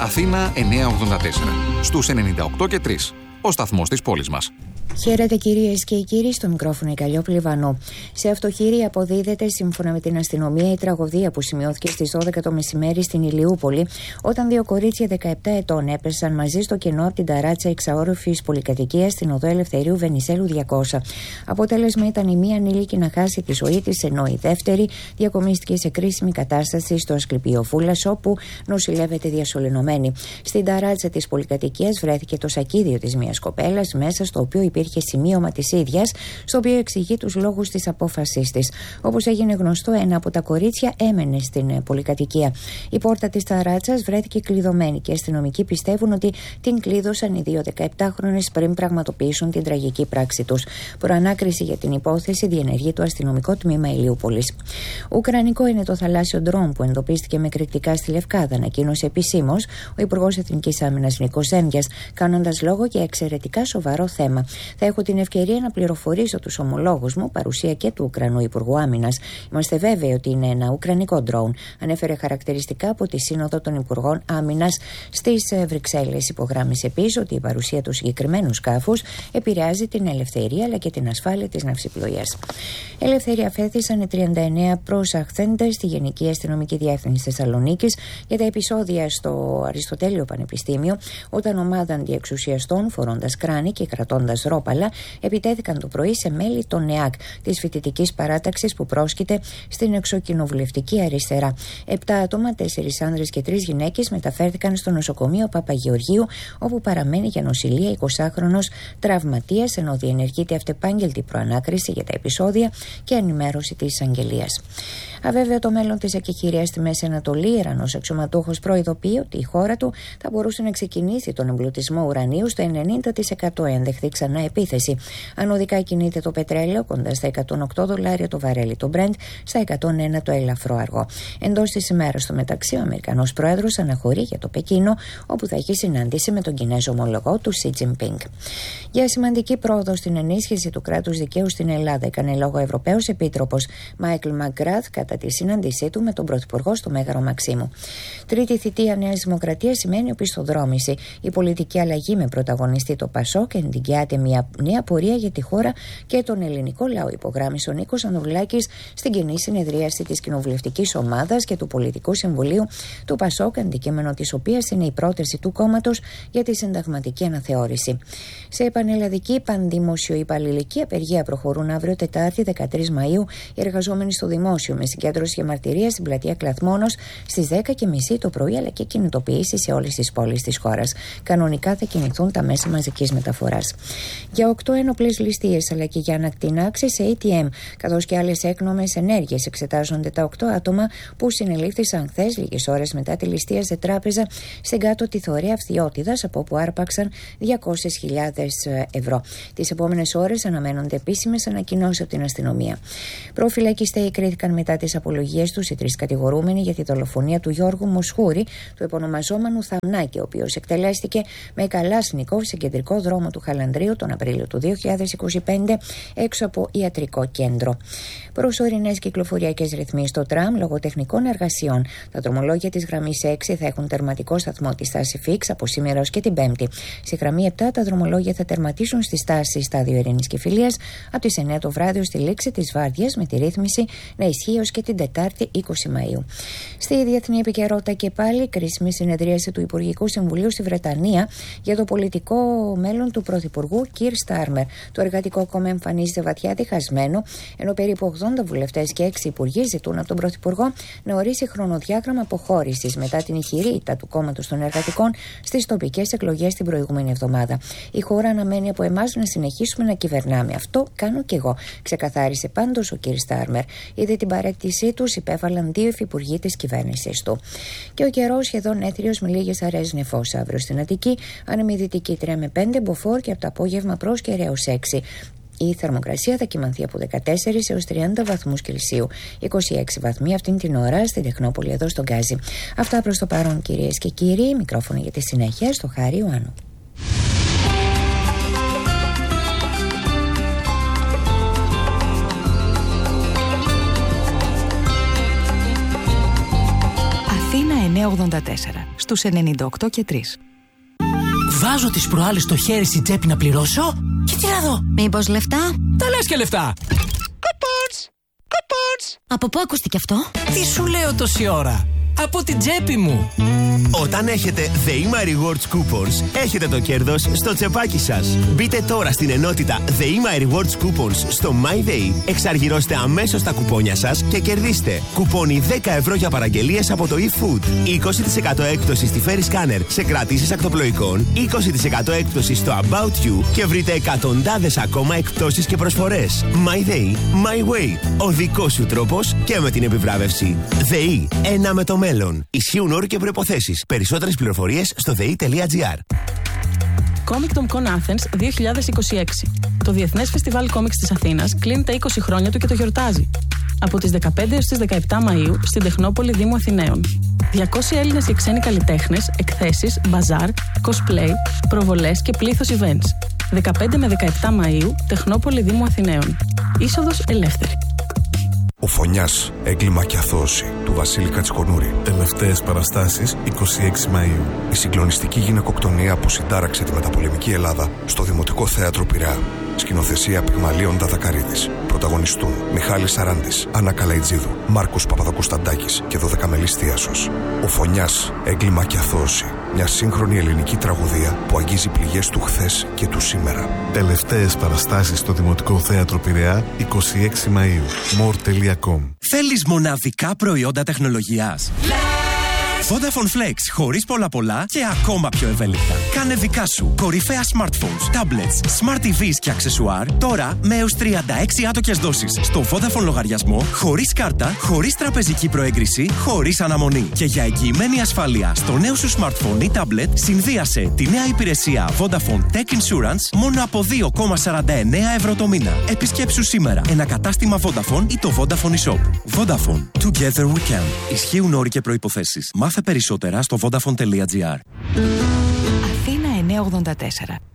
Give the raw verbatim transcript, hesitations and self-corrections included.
Αθήνα εννιακόσια ογδόντα τέσσερα, στους ενενήντα οκτώ και τρία, ο σταθμός της πόλης μας. Χαίρετε κυρίες και κύριοι, στο μικρόφωνο η Καλλιόπη Λιβανού. Σε αυτοχείρη αποδίδεται, σύμφωνα με την αστυνομία, η τραγωδία που σημειώθηκε στις δώδεκα το μεσημέρι στην Ηλιούπολη, όταν δύο κορίτσια δεκαεπτά ετών έπεσαν μαζί στο κενό από την ταράτσα εξαόροφης πολυκατοικίας στην οδό Ελευθερίου Βενιζέλου διακόσια. Αποτέλεσμα ήταν η μία ανήλικη να χάσει τη ζωή της, ενώ η δεύτερη διακομίστηκε σε κρίσιμη κατάσταση στο Ασκληπείο Φούλας, όπου νοσηλεύεται διασωληνωμένη. Στην ταράτσα της πολυκατοικίας βρέθηκε το σακίδιο της μίας κοπέλας, μέσα στο οποίο υπήρχε σημείωμα της ίδιας, στο οποίο εξηγεί τους λόγους της απόφασής της. Όπως έγινε γνωστό, ένα από τα κορίτσια έμενε στην πολυκατοικία. Η πόρτα της ταράτσας βρέθηκε κλειδωμένη και οι αστυνομικοί πιστεύουν ότι την κλείδωσαν οι δύο δεκαεπτάχρονες πριν πραγματοποιήσουν την τραγική πράξη τους. Προανάκριση για την υπόθεση διενεργεί το αστυνομικό τμήμα Ηλιούπολης. Ουκρανικό είναι το θαλάσσιο ντρόν που εντοπίστηκε με κριτικά στη Λευκάδα, ανακοίνωσε επισήμως ο Υπουργός Εθνικής Άμυνας Νίκος Δένδιας, κάνοντας λόγο για εξαιρετικά σοβαρό θέμα. Θα έχω την ευκαιρία να πληροφορήσω τους ομολόγους μου, παρουσία και του Ουκρανού Υπουργού Άμυνας. Είμαστε βέβαιοι ότι είναι ένα ουκρανικό ντρόουν, ανέφερε χαρακτηριστικά από τη Σύνοδο των Υπουργών Άμυνας στις Βρυξέλλες. Υπογράμμισε επίσης ότι η παρουσία του συγκεκριμένου σκάφους επηρεάζει την ελευθερία αλλά και την ασφάλεια της ναυσιπλοείας. Ελευθερία φέθησαν οι τριάντα εννέα προσαχθέντες στη Γενική Αστυνομική Διεύθυνση Θεσσαλονίκης για τα επεισόδια στο Αριστοτέλειο Πανεπιστήμιο, όταν ομάδα αντιεξουσιαστών φορώντας κράνη και κρατώντας ρόπαλα επιτέθηκαν το πρωί σε μέλη των ΝΕΑΚ, της φοιτητικής παράταξης που πρόσκειται στην εξοκοινοβουλευτική αριστερά. Επτά άτομα, τέσσερις άνδρες και τρεις γυναίκες, μεταφέρθηκαν στο νοσοκομείο Παπαγεωργίου, όπου παραμένει για νοσηλεία εικοσάχρονος τραυματίας, ενώ διενεργείται αυτεπάγγελτη προανάκριση για τα επεισόδια και ενημέρωση της εισαγγελίας. Αβέβαιο το μέλλον της εκεχηρίας στη Μέση Ανατολή, ο Ιρανός αξιωματούχος προειδοποιεί ότι η χώρα του θα μπορούσε να ξεκινήσει τον εμπλουτισμό ουρανίου στο ενενήντα τοις εκατό εάν δεχθεί ξανά επίθεση. Ανωδικά κινείται το πετρέλαιο κοντά στα εκατόν οκτώ δολάρια το βαρέλι, το Brent στα εκατόν ένα το ελαφρό αργό. Εντός της ημέρας, στο μεταξύ, ο Αμερικανός πρόεδρος αναχωρεί για το Πεκίνο, όπου θα έχει συνάντηση με τον Κινέζο ομολογό του Σι Τζινπίνγκ. Για σημαντική πρόοδο στην ενίσχυση του κράτους δικαίου στην Ελλάδα, έκανε λόγο ο Ευρωπαίος Επίτροπος Μάικλ Μαγκράθ κατά τη συνάντησή του με τον Πρωθυπουργό στο Μέγαρο Μαξίμου. Τρίτη θητεία Νέας Δημοκρατίας σημαίνει οπισθοδρόμηση. Η πολιτική αλλαγή με πρωταγωνιστή το Πασόκ ενδικιάται μια νέα πορεία για τη χώρα και τον ελληνικό λαό, υπογράμμισε ο Νίκος Ανδρουλάκης στην κοινή συνεδρίαση της Κοινοβουλευτικής Ομάδας και του Πολιτικού Συμβουλίου του Πασόκ, αντικείμενο της οποίας είναι η πρόταση του κόμματος για τη συνταγματική αναθεώρηση. Σε πανελλαδική πανδημοσιοϊπαλληλική απεργία προχωρούν αύριο Τετάρτη δεκατρείς Μαΐου οι εργαζόμενοι στο δημόσιο, με συγκέντρωση για μαρτυρία στην πλατεία Κλαθμόνος στις δέκα και μισή το πρωί, αλλά και κινητοποίηση σε όλες τις πόλεις της χώρας. Κανονικά θα κινηθούν τα μέσα μαζικής μεταφοράς. Για οκτώ ένοπλες ληστείες αλλά και για ανακτηνάξεις σε έι τι εμ, καθώς και άλλες έκνομες ενέργειες, εξετάζονται τα οκτώ άτομα που συνελήφθησαν χθες, λίγες ώρες μετά τη ληστεία σε τράπεζα στην κάτω τη Θωρέα Φθιώτιδας, από όπου άρπαξαν διακόσιες χιλιάδες ευρώ. Τις επόμενες ώρες αναμένονται επίσημες ανακοινώσεις από την αστυνομία. Προφυλακιστέοι κρίθηκαν μετά τις απολογίες τους οι τρεις κατηγορούμενοι για τη δολοφονία του Γιώργου Μοσχούρη, του επωνομαζόμενου Θαμνάκη, ο οποίος εκτελέστηκε με καλάσνικο σε κεντρικό δρόμο του Χαλανδρίου τον Απρίλιο του δύο χιλιάδες είκοσι πέντε έξω από ιατρικό κέντρο. Προσωρινές κυκλοφοριακές ρυθμίσεις στο τραμ λόγω τεχνικών εργασιών. Τα δρομολόγια της γραμμής έξι θα έχουν τερματικό σταθμό τη στάση Φίξ από σήμερα ως και την Πέμπτη. Στη γραμμή επτά τα δρομολόγια θα τερματίσουν στη στάση Στάδιο Ειρήνης και Φιλίας από τις εννέα το βράδυ ως τη λήξη της βάρδιας, με τη ρύθμιση να ισχύει ως και την Τετάρτη είκοσι Μαΐου. Στη διεθνή επικαιρότητα και πάλι, κρίσιμη συνεδρίαση του Υπουργικού Συμβουλίου στη Βρετανία για το πολιτικό μέλλον του Πρωθυπουργού Κιρ Στάρμερ. Το Εργατικό Κόμμα εμφανίζεται βαθιά διχασμένο, ενώ περίπου ογδόντα βουλευτές και έξι υπουργοί ζητούν από τον Πρωθυπουργό να ορίσει χρονοδιάγραμμα αποχώρησης μετά την ηχηρή ήττα του Κόμματος των Εργατικών στις τοπικές εκλογές την προηγούμενη εβδομάδα. Η χώρα αναμένει από εμάς να συνεχίσουμε να κυβερνάμε. Αυτό κάνω κι εγώ, ξεκαθάρισε πάντως ο Κιρ Στάρμερ. Ήδη την παρέτησή του υπέβαλαν δύο υφυπουργοί της κυβέρνησης του. Και ο καιρός σχεδόν έθριος με λίγες αραιές νεφός. Αύριο στην Αττική, άνεμη δυτική τρία με πέντε, μποφόρ και από το απόγευμα πρόσκαιρε έως έξι. Η θερμοκρασία θα κυμανθεί από δεκατέσσερις έως τριάντα βαθμούς Κελσίου. είκοσι έξι βαθμοί αυτήν την ώρα στην Τεχνόπολη εδώ στον Γκάζι. Αυτά προς το παρόν, κυρίες και κύριοι. Μικρόφωνο για τη συνέχεια στο Χάρη Ιωάννου. Αθήνα εννιακόσια εννιακόσια ογδόντα τέσσερα, στους ενενήντα οκτώ και τρία. Βάζω τις προάλλες στο χέρι στην τσέπη να πληρώσω και τι να δω. Μήπως λεφτά? Τα λες και λεφτά. Coupons, coupons. Από πού ακούστηκε αυτό? Τι σου λέω τόση ώρα? Από την τσέπη μου. Όταν έχετε ΔΕΗΜΑ Rewards Coupons, έχετε το κέρδος στο τσεπάκι σας. Μπείτε τώρα στην ενότητα ΔΕΗΜΑ Rewards Coupons στο MyDay, εξαργυρώστε αμέσως τα κουπόνια σας και κερδίστε κουπόνι δέκα ευρώ για παραγγελίες από το eFood, είκοσι τοις εκατό έκπτωση στη Ferry Scanner σε κρατήσεις ακτοπλοϊκών, είκοσι τοις εκατό έκπτωση στο About You και βρείτε εκατοντάδες ακόμα εκπτώσεις και προσφορές. MyDay, My Way. Ο δικός σου τρόπος και με την επιβράβευση. ΔΕΗ, ένα με το μέλλον. Ισχύουν όροι και προϋποθέσεις. Περισσότερες πληροφορίες στο δei τελεία τζι άρ. Comic Con Athens δύο χιλιάδες είκοσι έξι. Το Διεθνές Φεστιβάλ Κόμιξ της Αθήνας κλείνει τα είκοσι χρόνια του και το γιορτάζει. Από τις δεκαπέντε έως τις δεκαεπτά Μαΐου στην Τεχνόπολη Δήμου Αθηναίων. διακόσιοι Έλληνες και ξένοι καλλιτέχνες, εκθέσεις, μπαζάρ, cosplay, προβολές και πλήθος events. δεκαπέντε με δεκαεπτά Μαΐου, Τεχνόπολη Δήμου Αθηναίων. Είσοδος ελεύθερη. Ο Φωνιάς, έγκλημα και αθώωση του Βασίλη Κατσικονούρη. Τελευταίες παραστάσεις είκοσι έξι Μαΐου. Η συγκλονιστική γυναικοκτονία που συντάραξε τη μεταπολεμική Ελλάδα στο Δημοτικό Θέατρο Πειραιά. Σκηνοθεσία Πυγμαλίων Δαδακαρίδης. Πρωταγωνιστούν Μιχάλης Σαράντης, Άννα Καλαϊτζίδου, Μάρκος Παπαδοκοσταντάκης και δωδεκαμελής Θίασος. Ο Φωνιάς, έγκλημα και αθώωση. Μια σύγχρονη ελληνική τραγωδία που αγγίζει πληγές του χθες και του σήμερα. Τελευταίες παραστάσεις στο Δημοτικό Θέατρο Πειραιά είκοσι έξι Μαΐου. more τελεία com. Θέλεις μοναδικά προϊόντα τεχνολογίας? Vodafone Flex, χωρίς πολλά πολλά και ακόμα πιο ευέλικτα. Κάνε δικά σου κορυφαία smartphones, tablets, smart τι βις και αξεσουάρ τώρα με έως τριάντα έξι άτοκες δόσεις στο Vodafone λογαριασμό, χωρίς κάρτα, χωρίς τραπεζική προέγκριση, χωρίς αναμονή. Και για εγγυημένη ασφάλεια στο νέο σου smartphone ή tablet, συνδύασε τη νέα υπηρεσία Vodafone Tech Insurance μόνο από δύο κόμμα σαράντα εννέα ευρώ το μήνα. Επισκέψου σήμερα ένα κατάστημα Vodafone ή το Vodafone eShop. Vodafone. Together we can. Ισχύουν όροι και προϋποθέσεις. Μάθε περισσότερα στο vodafone τελεία τζι άρ. Αθήνα εννιακόσια ογδόντα τέσσερα.